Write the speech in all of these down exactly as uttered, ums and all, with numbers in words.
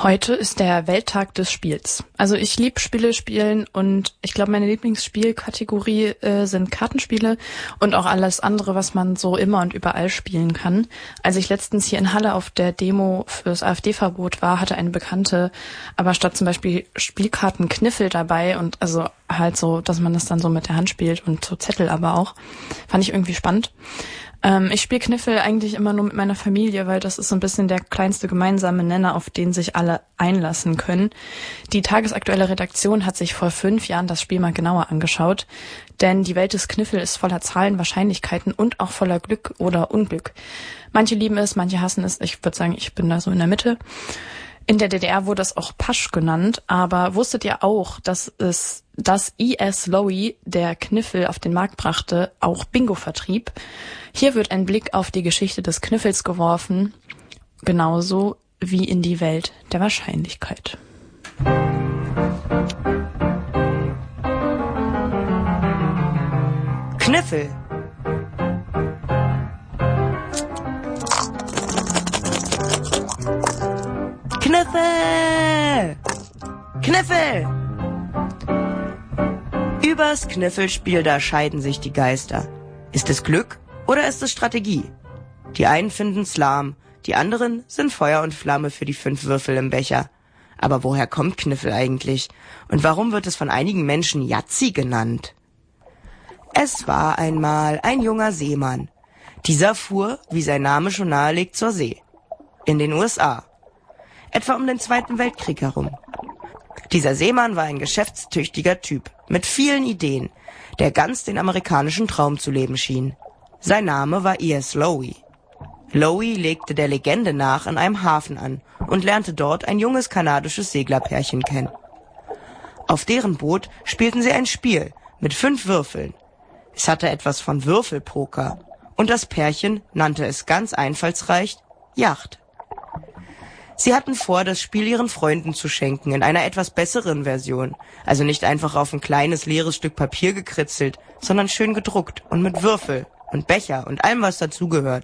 Heute ist der Welttag des Spiels. Also ich liebe Spiele spielen und ich glaube, meine Lieblingsspielkategorie äh, sind Kartenspiele und auch alles andere, was man so immer und überall spielen kann. Als ich letztens hier in Halle auf der Demo fürs AfD-Verbot war, hatte eine Bekannte aber statt zum Beispiel Spielkarten Kniffel dabei und also halt so, dass man das dann so mit der Hand spielt und so Zettel aber auch. Fand ich irgendwie spannend. Ähm, ich spiele Kniffel eigentlich immer nur mit meiner Familie, weil das ist so ein bisschen der kleinste gemeinsame Nenner, auf den sich alle einlassen können. Die tagesaktuelle Redaktion hat sich vor fünf Jahren das Spiel mal genauer angeschaut, denn die Welt des Kniffel ist voller Zahlen, Wahrscheinlichkeiten und auch voller Glück oder Unglück. Manche lieben es, manche hassen es. Ich würde sagen, ich bin da so in der Mitte. In der D D R wurde es auch Pasch genannt, aber wusstet ihr auch, dass es dass E S Lowy, der Kniffel auf den Markt brachte, auch Bingo vertrieb? Hier wird ein Blick auf die Geschichte des Kniffels geworfen, genauso wie in die Welt der Wahrscheinlichkeit. Kniffel. Kniffel! Kniffel! Übers Kniffelspiel, da scheiden sich die Geister. Ist es Glück oder ist es Strategie? Die einen finden's lahm, die anderen sind Feuer und Flamme für die fünf Würfel im Becher. Aber woher kommt Kniffel eigentlich? Und warum wird es von einigen Menschen Yazzi genannt? Es war einmal ein junger Seemann. Dieser fuhr, wie sein Name schon nahelegt, zur See. In den U S A. Etwa um den Zweiten Weltkrieg herum. Dieser Seemann war ein geschäftstüchtiger Typ mit vielen Ideen, der ganz den amerikanischen Traum zu leben schien. Sein Name war E S Lowy. Lowy legte der Legende nach in einem Hafen an und lernte dort ein junges kanadisches Seglerpärchen kennen. Auf deren Boot spielten sie ein Spiel mit fünf Würfeln. Es hatte etwas von Würfelpoker und das Pärchen nannte es ganz einfallsreich Yacht. Sie hatten vor, das Spiel ihren Freunden zu schenken, in einer etwas besseren Version. Also nicht einfach auf ein kleines, leeres Stück Papier gekritzelt, sondern schön gedruckt und mit Würfel und Becher und allem, was dazugehört.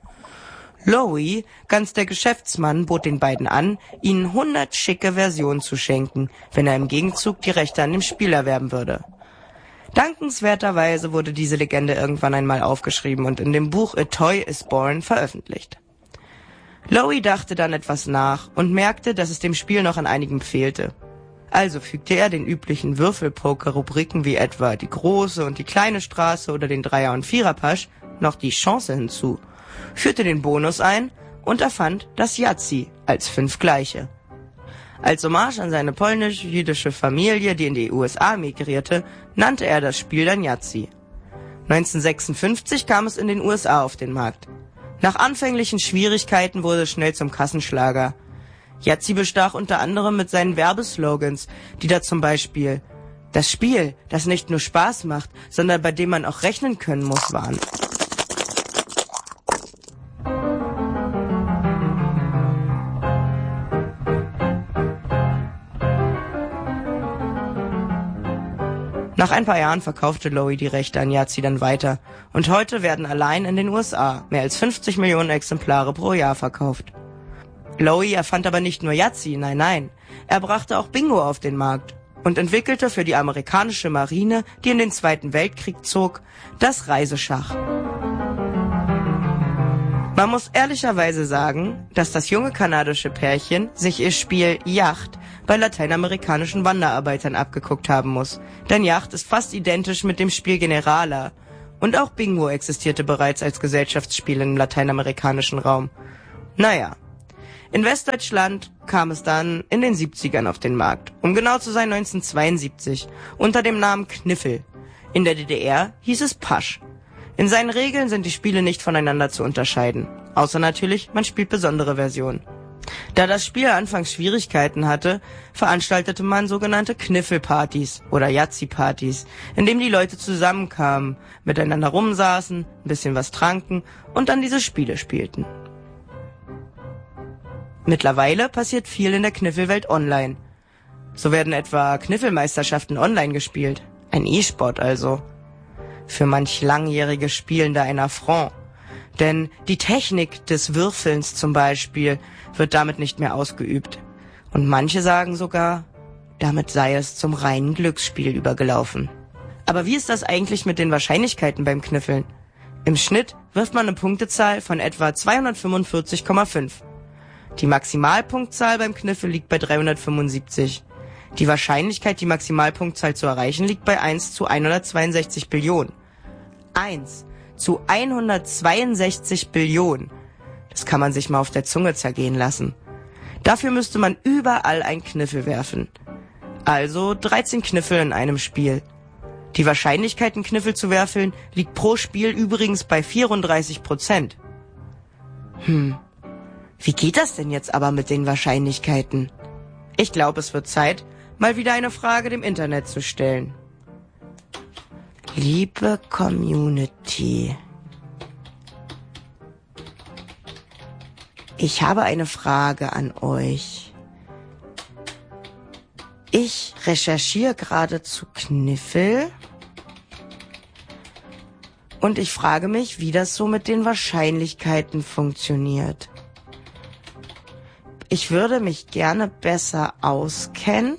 Lowy, ganz der Geschäftsmann, bot den beiden an, ihnen hundert schicke Versionen zu schenken, wenn er im Gegenzug die Rechte an dem Spiel erwerben würde. Dankenswerterweise wurde diese Legende irgendwann einmal aufgeschrieben und in dem Buch A Toy is Born veröffentlicht. Lowy dachte dann etwas nach und merkte, dass es dem Spiel noch an einigem fehlte. Also fügte er den üblichen Würfelpoker-Rubriken wie etwa die große und die kleine Straße oder den Dreier- und Viererpasch noch die Chance hinzu, führte den Bonus ein und erfand das Yazzi als fünf gleiche. Als Hommage an seine polnisch-jüdische Familie, die in die U S A migrierte, nannte er das Spiel dann Yazzi. neunzehnhundertsechsundfünfzig kam es in den U S A auf den Markt. Nach anfänglichen Schwierigkeiten wurde es schnell zum Kassenschlager. Yazzi bestach unter anderem mit seinen Werbeslogans, die da zum Beispiel das Spiel, das nicht nur Spaß macht, sondern bei dem man auch rechnen können muss, waren. Nach ein paar Jahren verkaufte Lowy die Rechte an Yazzi dann weiter und heute werden allein in den U S A mehr als fünfzig Millionen Exemplare pro Jahr verkauft. Lowy erfand aber nicht nur Yazzi, nein, nein, er brachte auch Bingo auf den Markt und entwickelte für die amerikanische Marine, die in den Zweiten Weltkrieg zog, das Reiseschach. Man muss ehrlicherweise sagen, dass das junge kanadische Pärchen sich ihr Spiel Yacht bei lateinamerikanischen Wanderarbeitern abgeguckt haben muss. Denn Yacht ist fast identisch mit dem Spiel Generala. Und auch Bingo existierte bereits als Gesellschaftsspiel im lateinamerikanischen Raum. Naja, in Westdeutschland kam es dann in den siebzigern auf den Markt. Um genau zu sein neunzehnhundertzweiundsiebzig, unter dem Namen Kniffel. In der D D R hieß es Pasch. In seinen Regeln sind die Spiele nicht voneinander zu unterscheiden. Außer natürlich, man spielt besondere Versionen. Da das Spiel anfangs Schwierigkeiten hatte, veranstaltete man sogenannte Kniffelpartys oder Yazzi-Partys, in dem die Leute zusammenkamen, miteinander rumsaßen, ein bisschen was tranken und dann diese Spiele spielten. Mittlerweile passiert viel in der Kniffelwelt online. So werden etwa Kniffelmeisterschaften online gespielt. Ein E-Sport also. Für manch langjährige Spielende ein Affront. Denn die Technik des Würfelns zum Beispiel wird damit nicht mehr ausgeübt. Und manche sagen sogar, damit sei es zum reinen Glücksspiel übergelaufen. Aber wie ist das eigentlich mit den Wahrscheinlichkeiten beim Kniffeln? Im Schnitt wirft man eine Punktezahl von etwa zweihundertfünfundvierzig Komma fünf. Die Maximalpunktzahl beim Kniffel liegt bei dreihundertfünfundsiebzig. Die Wahrscheinlichkeit, die Maximalpunktzahl zu erreichen, liegt bei eins zu hundertzweiundsechzig Billionen. eins zu hundertzweiundsechzig Billionen. Das kann man sich mal auf der Zunge zergehen lassen. Dafür müsste man überall einen Kniffel werfen. Also dreizehn Kniffel in einem Spiel. Die Wahrscheinlichkeit, einen Kniffel zu werfen, liegt pro Spiel übrigens bei vierunddreißig Prozent. Hm, wie geht das denn jetzt aber mit den Wahrscheinlichkeiten? Ich glaube, es wird Zeit, mal wieder eine Frage dem Internet zu stellen. Liebe Community, ich habe eine Frage an euch. Ich recherchiere gerade zu Kniffel und ich frage mich, wie das so mit den Wahrscheinlichkeiten funktioniert. Ich würde mich gerne besser auskennen,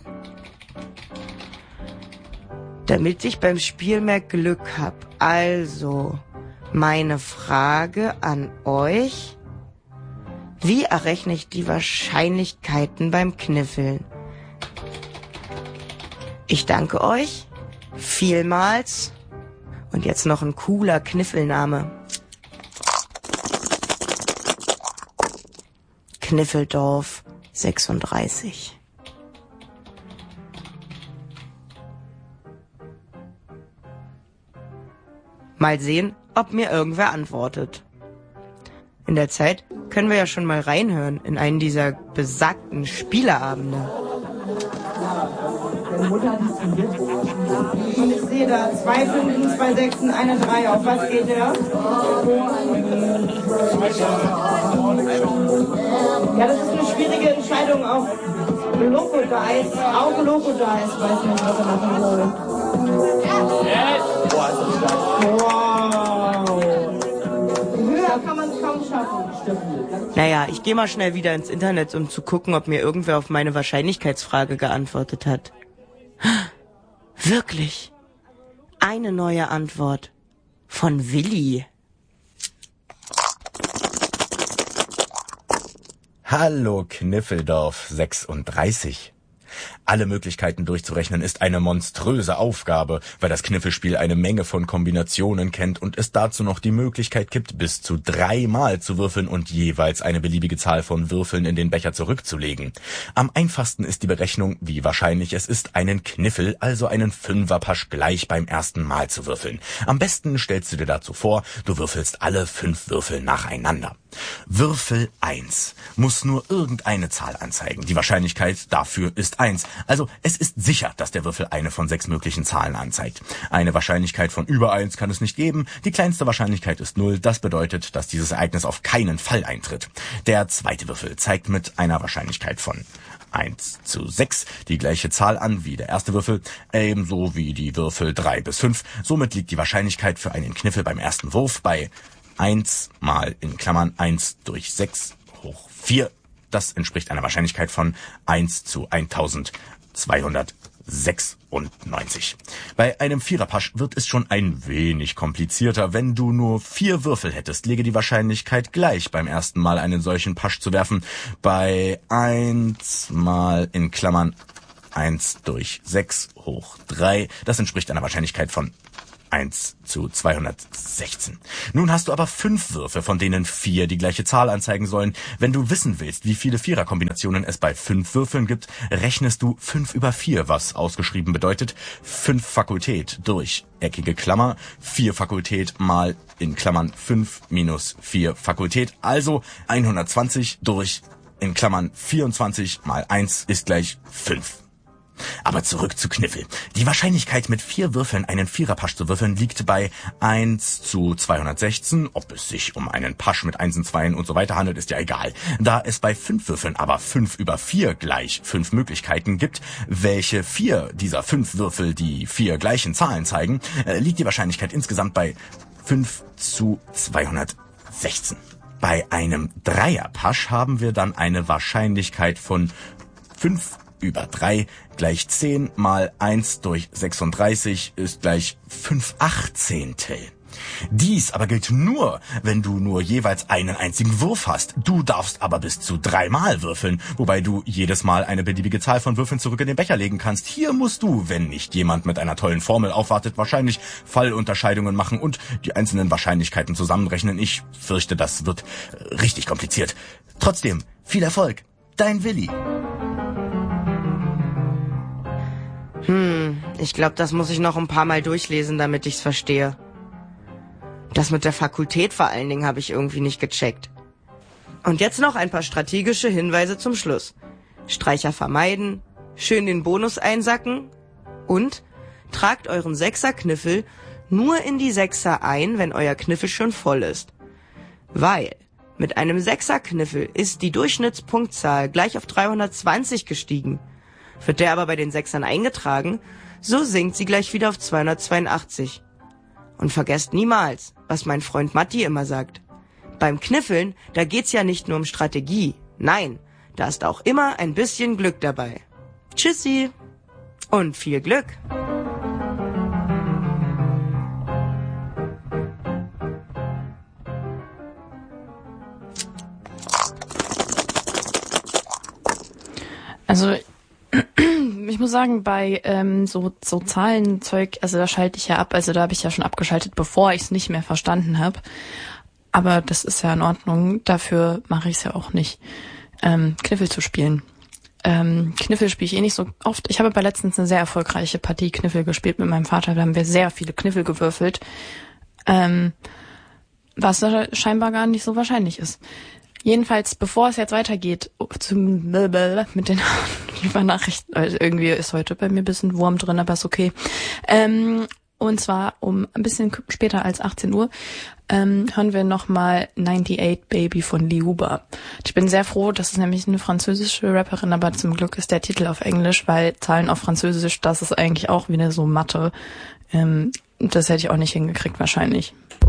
damit ich beim Spiel mehr Glück habe. Also, meine Frage an euch: Wie errechne ich die Wahrscheinlichkeiten beim Kniffeln? Ich danke euch vielmals. Und jetzt noch ein cooler Kniffelname. Kniffeldorf sechsunddreißig. Mal sehen, ob mir irgendwer antwortet. In der Zeit können wir ja schon mal reinhören in einen dieser besagten Spieleabende. Und ich sehe da zwei Fünfen, zwei Sechsen, eine Drei. Auf was geht der? Ja, das ist eine schwierige Entscheidung auf Loco Dice. Auf Loco Dice. Weiß nicht, was er machen soll. Wow. Höher kann man es kaum schaffen. Naja, ich gehe mal schnell wieder ins Internet, um zu gucken, ob mir irgendwer auf meine Wahrscheinlichkeitsfrage geantwortet hat. Wirklich? Eine neue Antwort. Von Willi. Hallo Kniffeldorf sechsunddreißig. Alle Möglichkeiten durchzurechnen ist eine monströse Aufgabe, weil das Kniffelspiel eine Menge von Kombinationen kennt und es dazu noch die Möglichkeit gibt, bis zu dreimal zu würfeln und jeweils eine beliebige Zahl von Würfeln in den Becher zurückzulegen. Am einfachsten ist die Berechnung, wie wahrscheinlich es ist, einen Kniffel, also einen Fünferpasch, gleich beim ersten Mal zu würfeln. Am besten stellst du dir dazu vor, du würfelst alle fünf Würfel nacheinander. Würfel eins muss nur irgendeine Zahl anzeigen. Die Wahrscheinlichkeit dafür ist eins. Also es ist sicher, dass der Würfel eine von sechs möglichen Zahlen anzeigt. Eine Wahrscheinlichkeit von über eins kann es nicht geben. Die kleinste Wahrscheinlichkeit ist null. Das bedeutet, dass dieses Ereignis auf keinen Fall eintritt. Der zweite Würfel zeigt mit einer Wahrscheinlichkeit von eins zu sechs die gleiche Zahl an wie der erste Würfel, ebenso wie die Würfel drei bis fünf. Somit liegt die Wahrscheinlichkeit für einen Kniffel beim ersten Wurf bei eins mal in Klammern eins durch sechs hoch vier. Das entspricht einer Wahrscheinlichkeit von eins zu eintausendzweihundertsechsundneunzig. Bei einem Viererpasch wird es schon ein wenig komplizierter. Wenn du nur vier Würfel hättest, läge die Wahrscheinlichkeit gleich, beim ersten Mal einen solchen Pasch zu werfen, bei eins mal in Klammern eins durch sechs hoch drei. Das entspricht einer Wahrscheinlichkeit von eins zu zweihundertsechzehn. Nun hast du aber fünf Würfe, von denen vier die gleiche Zahl anzeigen sollen. Wenn du wissen willst, wie viele Viererkombinationen es bei fünf Würfeln gibt, rechnest du fünf über vier, was ausgeschrieben bedeutet fünf Fakultät durch eckige Klammer, vier Fakultät mal in Klammern fünf minus vier Fakultät, also hundertzwanzig durch in Klammern vierundzwanzig mal eins ist gleich fünf. Aber zurück zu Kniffel. Die Wahrscheinlichkeit, mit vier Würfeln einen Viererpasch zu würfeln, liegt bei eins zu zweihundertsechzehn. Ob es sich um einen Pasch mit Einsen, Zweien und so weiter handelt, ist ja egal. Da es bei fünf Würfeln aber fünf über vier gleich fünf Möglichkeiten gibt, welche vier dieser fünf Würfel die vier gleichen Zahlen zeigen, liegt die Wahrscheinlichkeit insgesamt bei fünf zu zweihundertsechzehn. Bei einem Dreierpasch haben wir dann eine Wahrscheinlichkeit von fünf über drei gleich zehn mal eins durch sechsunddreißig ist gleich fünf Achtzehntel. Dies aber gilt nur, wenn du nur jeweils einen einzigen Wurf hast. Du darfst aber bis zu dreimal würfeln, wobei du jedes Mal eine beliebige Zahl von Würfeln zurück in den Becher legen kannst. Hier musst du, wenn nicht jemand mit einer tollen Formel aufwartet, wahrscheinlich Fallunterscheidungen machen und die einzelnen Wahrscheinlichkeiten zusammenrechnen. Ich fürchte, das wird richtig kompliziert. Trotzdem, viel Erfolg. Dein Willi. Hm, ich glaube, das muss ich noch ein paar Mal durchlesen, damit ich's verstehe. Das mit der Fakultät vor allen Dingen habe ich irgendwie nicht gecheckt. Und jetzt noch ein paar strategische Hinweise zum Schluss. Streicher vermeiden, schön den Bonus einsacken und tragt euren Sechser-Kniffel nur in die Sechser ein, wenn euer Kniffel schon voll ist. Weil mit einem Sechser-Kniffel ist die Durchschnittspunktzahl gleich auf dreihundertzwanzig gestiegen. Wird der aber bei den Sechsern eingetragen, so sinkt sie gleich wieder auf zweihundertzweiundachtzig. Und vergesst niemals, was mein Freund Matti immer sagt. Beim Kniffeln, da geht's ja nicht nur um Strategie. Nein, da ist auch immer ein bisschen Glück dabei. Tschüssi und viel Glück. Also ich muss sagen, bei ähm, so so Zahlenzeug, also da schalte ich ja ab, also da habe ich ja schon abgeschaltet, bevor ich es nicht mehr verstanden habe. Aber das ist ja in Ordnung, dafür mache ich es ja auch nicht, ähm, Kniffel zu spielen. Ähm, Kniffel spiele ich eh nicht so oft. Ich habe bei letztens eine sehr erfolgreiche Partie Kniffel gespielt mit meinem Vater, da haben wir sehr viele Kniffel gewürfelt, ähm, was scheinbar gar nicht so wahrscheinlich ist. Jedenfalls, bevor es jetzt weitergeht, zum mit den Nachrichten, also irgendwie ist heute bei mir ein bisschen Wurm drin, aber ist okay. Ähm, und zwar um ein bisschen später als achtzehn Uhr ähm, hören wir nochmal neunundachtzig Baby von Liuba. Ich bin sehr froh, das ist nämlich eine französische Rapperin, aber zum Glück ist der Titel auf Englisch, weil Zahlen auf Französisch, das ist eigentlich auch wieder so Mathe. Ähm, das hätte ich auch nicht hingekriegt wahrscheinlich.